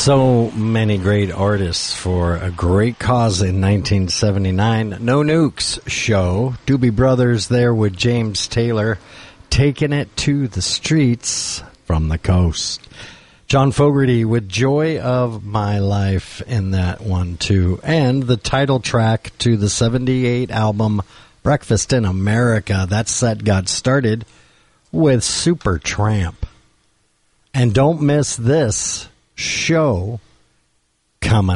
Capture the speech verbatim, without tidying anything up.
So many great artists for a great cause in nineteen seventy-nine. No Nukes show. Doobie Brothers there with James Taylor, taking it to the streets from the coast. John Fogerty with Joy of My Life in that one too. And the title track to the seventy-eight album Breakfast in America. That set got started with Supertramp. And don't miss this show coming